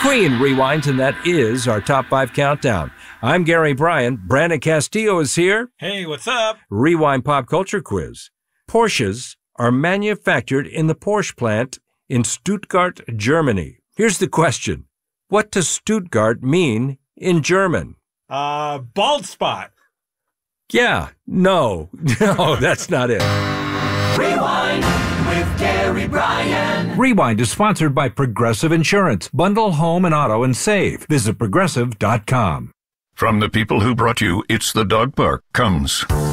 Queen rewinds, and that is our top 5 countdown. I'm Gary Bryan. Brandon Castillo is here. Hey, what's up? Rewind Pop Culture Quiz. Porsches are manufactured in the Porsche plant in Stuttgart, Germany. Here's the question. What does Stuttgart mean in German? Bald spot. Yeah, no, that's not it. Rewind with Gary Bryan. Rewind is sponsored by Progressive Insurance. Bundle home and auto and save. Visit progressive.com. From the people who brought you It's the Dog Park comes